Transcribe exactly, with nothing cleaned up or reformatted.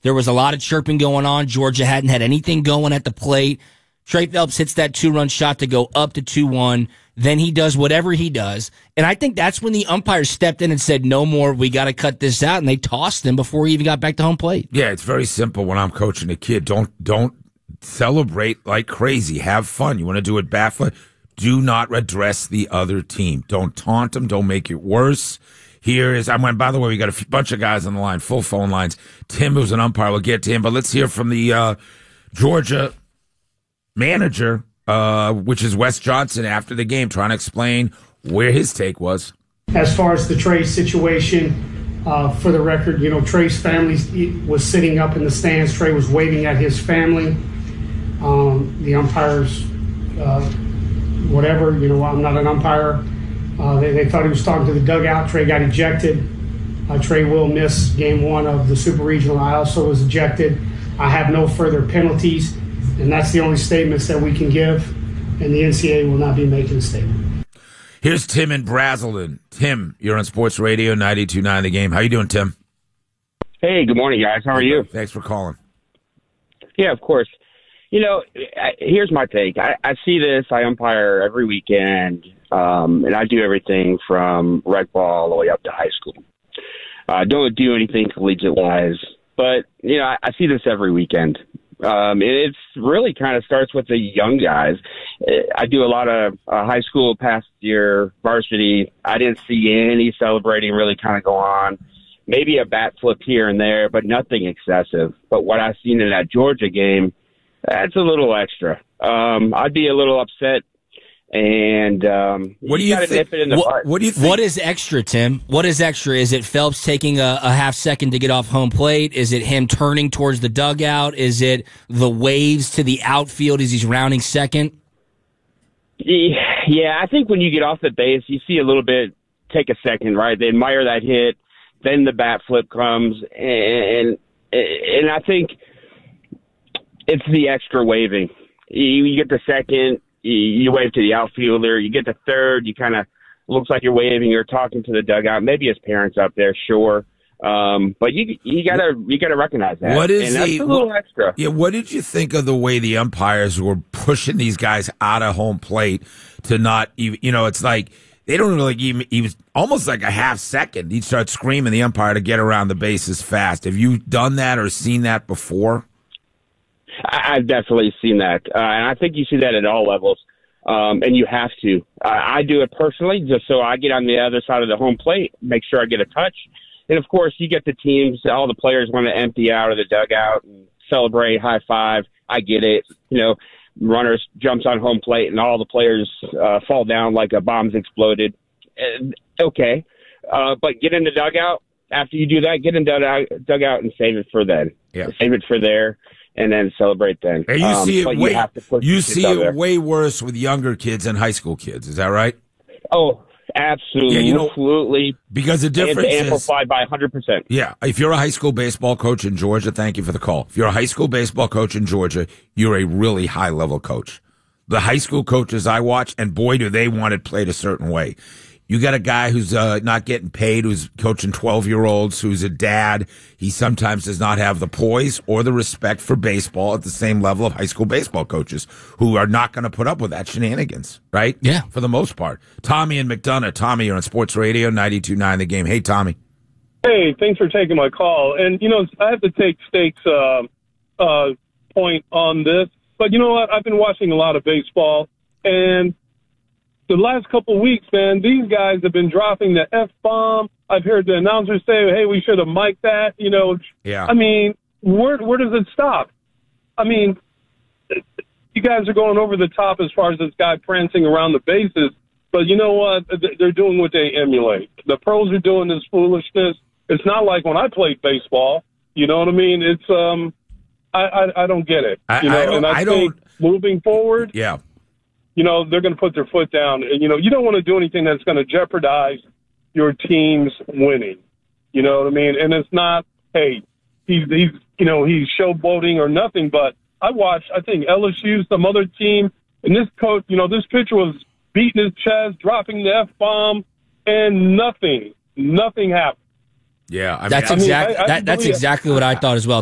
There was a lot of chirping going on. Georgia hadn't had anything going at the plate. Trey Phelps hits that two-run shot to go up to two one. Then he does whatever he does. And I think that's when the umpires stepped in and said, no more, we got to cut this out. And they tossed him before he even got back to home plate. Yeah, it's very simple when I'm coaching a kid. Don't don't celebrate like crazy. Have fun. You want to do it barefoot? Do not address the other team. Don't taunt them. Don't make it worse. Here is, I mean, by the way, we got a few, bunch of guys on the line, full phone lines. Tim, who's an umpire, we'll get to him. But let's hear from the uh, Georgia manager, uh, which is Wes Johnson, after the game, trying to explain where his take was. As far as the Trey situation, uh, for the record, you know, Trey's family was sitting up in the stands. Trey was waving at his family. Um, the umpires, uh, whatever, you know, I'm not an umpire. Uh, they, they thought he was talking to the dugout. Trey got ejected. Uh, Trey will miss game one of the Super Regional. I also was ejected. I have no further penalties. And that's the only statements that we can give, and the N C A A will not be making a statement. Here's Tim in Braselton. Tim, you're on Sports Radio ninety-two point nine The Game. How you doing, Tim? Hey, good morning, guys. How are you? Thanks for calling. Yeah, of course. You know, I, here's my take. I, I see this. I umpire every weekend, um, and I do everything from rec ball all the way up to high school. I uh, don't do anything collegiate-wise, but, you know, I, I see this every weekend. Um, it's really kind of starts with the young guys. I do a lot of uh, high school past year varsity. I didn't see any celebrating really kind of go on. Maybe a bat flip here and there, but nothing excessive. But what I've seen in that Georgia game, that's a little extra. Um, I'd be a little upset. And um, what do you, you think? What, what do you think? What is extra, Tim? What is extra? Is it Phelps taking a, a half second to get off home plate? Is it him turning towards the dugout? Is it the waves to the outfield as he's rounding second? Yeah, I think when you get off the base, you see a little bit, take a second, right? They admire that hit, then the bat flip comes, and and I think it's the extra waving. You get the second. You wave to the outfielder. You get to third. You kind of looks like you're waving. You're talking to the dugout. Maybe his parents up there, sure. Um, but you you gotta you gotta recognize that. What is and that's the, a little what, extra? Yeah. What did you think of the way the umpires were pushing these guys out of home plate to not even? You know, it's like they don't really even. He was almost like a half second. He'd start screaming the umpire to get around the bases fast. Have you done that or seen that before? I've definitely seen that, uh, and I think you see that at all levels, um, and you have to. Uh, I do it personally just so I get on the other side of the home plate, make sure I get a touch, and of course you get the teams, all the players want to empty out of the dugout and celebrate, high five. I get it. You know, runners jumps on home plate and all the players uh, fall down like a bomb's exploded. And, okay, uh, but get in the dugout. After you do that, get in the dugout and save it for then. Yeah. Save it for there. And then celebrate then. And you um, see it way, you, you see it way worse with younger kids than high school kids. Is that right? Oh, absolutely, yeah, you know, absolutely. Because the difference is amplified by one hundred percent. Yeah, if you're a high school baseball coach in Georgia, thank you for the call. If you're a high school baseball coach in Georgia, you're a really high level coach. The high school coaches I watch, and boy, do they want it played a certain way. You got a guy who's uh, not getting paid, who's coaching twelve-year-olds, who's a dad. He sometimes does not have the poise or the respect for baseball at the same level of high school baseball coaches who are not going to put up with that shenanigans, right? Yeah. For the most part. Tommy and McDonough. Tommy, you're on Sports Radio ninety-two point nine The Game. Hey, Tommy. Hey, thanks for taking my call. And, you know, I have to take Steak's uh, uh, point on this. But you know what? I've been watching a lot of baseball, and the last couple of weeks, man, these guys have been dropping the F-bomb. I've heard the announcers say, hey, we should have mic'd that. You know, yeah. I mean, where where does it stop? I mean, you guys are going over the top as far as this guy prancing around the bases. But you know what? They're doing what they emulate. The pros are doing this foolishness. It's not like when I played baseball. You know what I mean? It's um, I I, I don't get it. I, you know, I don't, and I, I think don't. Moving forward, yeah. You know, they're going to put their foot down. And, you know, you don't want to do anything that's going to jeopardize your team's winning. You know what I mean? And it's not, hey, he's, he's you know, he's showboating or nothing. But I watched, I think, L S U, some other team, and this coach, you know, this pitcher was beating his chest, dropping the F-bomb, and nothing, nothing happened. Yeah. I mean, that's I mean, exactly I, I that, that's believe- exactly what I thought as well.